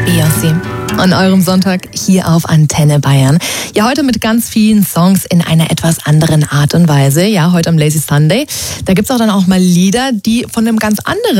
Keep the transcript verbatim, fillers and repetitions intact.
Beyoncé an eurem Sonntag hier auf Antenne Bayern. Ja, heute mit ganz vielen Songs in einer etwas anderen Art und Weise. Ja, heute am Lazy Sunday. Da gibt's auch dann auch mal Lieder, die von einem ganz anderen